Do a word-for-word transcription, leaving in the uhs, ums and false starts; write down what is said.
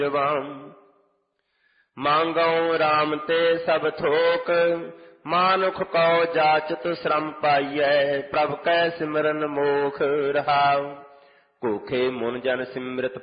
ਮੰਗਉ ਰਾਮ ਤੇ ਸਭ ਥੋਕ, ਮਾਨੁਖ ਕਉ ਜਾਚਤ ਸ਼ਰਮ ਪਾਈਐ। ਪ੍ਰਭ ਕੈ ਸਿਮਰਨ ਮੋਖ ਰਹਾਉ, ਭੂਖੇ ਮੁਨ ਜਨ ਸਿਮਰਤ